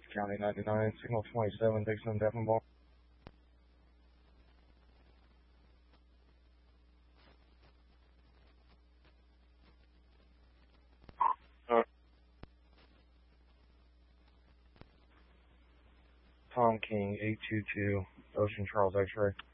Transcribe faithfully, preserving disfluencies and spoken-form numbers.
County ninety-nine, signal twenty-seven, Dixon, Devonball. Uh, Tom King, eight two two, Ocean Charles X-ray.